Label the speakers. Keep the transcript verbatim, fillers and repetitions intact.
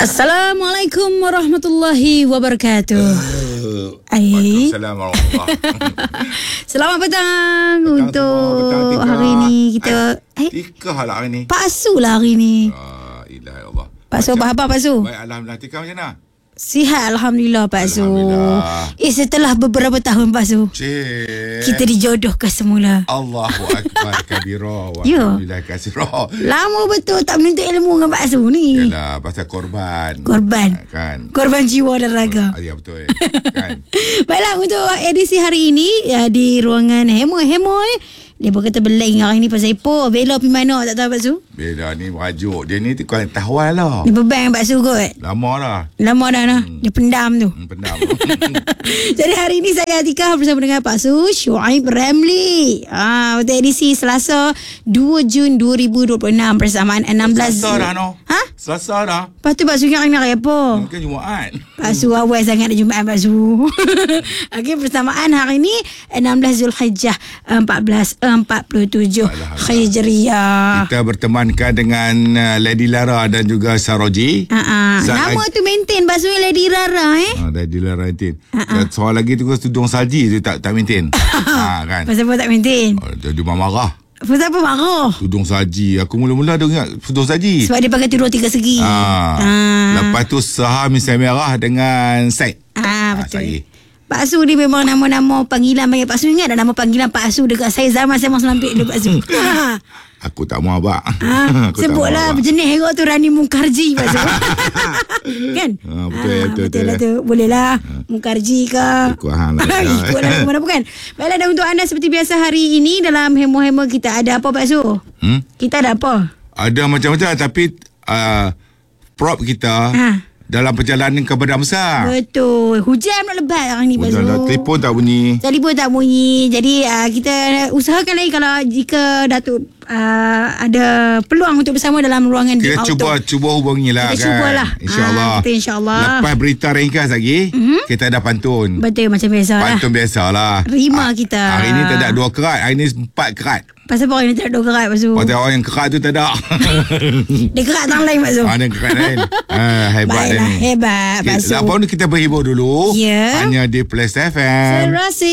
Speaker 1: Assalamualaikum warahmatullahi wabarakatuh.
Speaker 2: Uh,
Speaker 1: Waalaikumsalam
Speaker 2: warahmatullahi
Speaker 1: Selamat petang,
Speaker 2: petang
Speaker 1: untuk
Speaker 2: petang tiga.
Speaker 1: hari ni kita
Speaker 2: eh, Tiga hal hari ni.
Speaker 1: Pak Su lah hari ni.
Speaker 2: La ilaha illallah.
Speaker 1: Pak Su apa khabar Pak Su?
Speaker 2: Baik, alhamdulillah. Tika macam mana?
Speaker 1: Sihat Alhamdulillah Pak Su.
Speaker 2: Alhamdulillah.
Speaker 1: Eh setelah beberapa tahun Pak Su,
Speaker 2: Cik.
Speaker 1: kita dijodohkan semula.
Speaker 2: Allahu Akbar kabira.
Speaker 1: Ya.
Speaker 2: Alhamdulillah kasirah.
Speaker 1: Lama betul tak menuntut ilmu dengan Pak Su ni.
Speaker 2: Yalah, pasal korban.
Speaker 1: Korban.
Speaker 2: Kan.
Speaker 1: Korban jiwa dan raga.
Speaker 2: Ah, ya betul. Kan.
Speaker 1: Baiklah, untuk edisi hari ini ya, di ruangan Hemoy-Hemoy, dia berkata beleng hari ni pasal Ipoh. Bella pergi mana tak tahu Pak Su?
Speaker 2: Beda ni merajuk. Dia ni kau tahwal lah.
Speaker 1: Dia beban Pak Su kot.
Speaker 2: Lama lah.
Speaker 1: Lama dah lah.
Speaker 2: Hmm.
Speaker 1: Dia pendam tu.
Speaker 2: Hmm, pendam.
Speaker 1: Jadi hari ini saya Atika bersama dengan Pak Su Shuaib Ramli. Ah, untuk edisi Selasa dua Jun dua ribu dua puluh enam persamaan enam belas.
Speaker 2: Selasa dah no.
Speaker 1: Ha?
Speaker 2: Selasa dah.
Speaker 1: Lepas tu Pak Su ingat nak apa?
Speaker 2: Mungkin Jumaat.
Speaker 1: Pak Su awal sangat ada Jumaat Pak Su. Okey, persamaan hari ini enam belas Zulhijjah empat belas empat puluh tujuh Hijriah.
Speaker 2: Kita bertemankan dengan uh, Lady Lara dan juga Saroji.
Speaker 1: Uh-uh.
Speaker 2: Zat
Speaker 1: Nama
Speaker 2: I-
Speaker 1: tu maintain Pak Su, Lady Rara eh.
Speaker 2: Ah, Lady Lara maintain. Uh-uh. Soal lagi tu tudung salji tu tak tak maintain. ha kan.
Speaker 1: Pasal apa tak maintain?
Speaker 2: Oh, dia, dia marah.
Speaker 1: Pasal apa marah?
Speaker 2: Tudung salji. Aku mula-mula ada ingat tudung salji.
Speaker 1: Sebab dia pakai tudung tiga segi.
Speaker 2: Ah.
Speaker 1: Ah.
Speaker 2: Lepas tu Saham Misal Merah dengan Said.
Speaker 1: Ah,
Speaker 2: Ah,
Speaker 1: betul.
Speaker 2: saya.
Speaker 1: Pak Su ni memang nama-nama panggilan bagi Pak Su. Ingat tak nama panggilan Pak Su dekat saya zaman saya masih lampik dulu Pak Su. ha.
Speaker 2: Aku tak mau abak.
Speaker 1: Ha.
Speaker 2: Aku tak
Speaker 1: Sebutlah
Speaker 2: mau abak.
Speaker 1: berjenis hero tu Rani Mungkarji Pak Su. Kan?
Speaker 2: Ah, betul,
Speaker 1: Ah,
Speaker 2: betul,
Speaker 1: betul lah
Speaker 2: betul.
Speaker 1: tu. Boleh lah. Mungkarji ke.
Speaker 2: Ikut hang lah.
Speaker 1: Ikutlah mana pun kan. Baiklah, dan untuk anda seperti biasa hari ini dalam hemo-hemo kita ada apa Pak Su?
Speaker 2: Hmm?
Speaker 1: Kita ada apa?
Speaker 2: Ada macam-macam tapi uh, prop kita
Speaker 1: Ha.
Speaker 2: dalam perjalanan ke Badan Besar.
Speaker 1: Betul. Hujan nak lebat hari ni Pak Su.
Speaker 2: Betul lah. Telefon tak bunyi.
Speaker 1: Telefon tak bunyi. Jadi uh, kita usahakan lagi kalau jika Datuk uh, ada peluang untuk bersama dalam ruangan di
Speaker 2: Kita
Speaker 1: auto.
Speaker 2: cuba cuba hubungilah
Speaker 1: Kita
Speaker 2: kan.
Speaker 1: cubalah.
Speaker 2: InsyaAllah.
Speaker 1: Ah, kita insyaAllah.
Speaker 2: Lepas berita ringkas lagi, mm-hmm. kita ada pantun.
Speaker 1: Betul, macam biasa lah.
Speaker 2: Pantun biasalah.
Speaker 1: Rima
Speaker 2: Ah,
Speaker 1: kita.
Speaker 2: Hari ni tak ada dua kerat. Hari ni empat kerat.
Speaker 1: Pasal apa orang ni tak ada dua kerat Pak Su?
Speaker 2: Pasal orang yang kerat tu tak ada.
Speaker 1: Dia kerat tangan lain Pak Su.
Speaker 2: Ada kerat lain. ah, hebat dia
Speaker 1: Baiklah,
Speaker 2: ni.
Speaker 1: hebat Pak Su.
Speaker 2: Lepas ni kita berhibur dulu.
Speaker 1: Ya.
Speaker 2: Hanya di Plus F M.
Speaker 1: Serasi.